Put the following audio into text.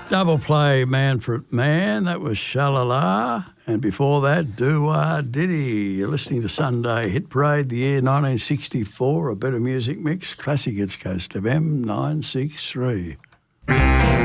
Double play Man for Man, that was Shalala. And before that, Doo-Wah Diddy. You're listening to Sunday Hit Parade, the year 1964, a better music mix, classic East Coast FM 963.